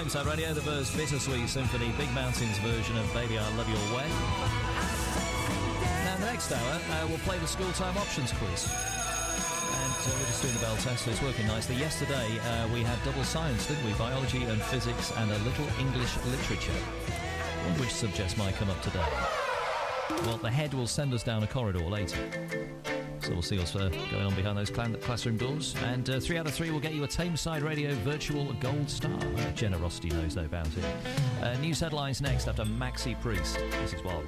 Timeside Radio, the Verve's Bittersweet Symphony, Big Mountain's version of Baby I Love Your Way. Now, in the next hour, we'll play the school time options quiz. And we're just doing the bell test, so it's working nicely. Yesterday, we had double science, didn't we? Biology and physics and a little English literature. I wonder which subjects might come up today. Well, the head will send us down a corridor later. So we'll see what's going on behind those classroom doors. And 3 out of 3 will get you a Tameside Radio virtual gold star. Generosity knows no bounty. News headlines next after Maxi Priest. This is Wild.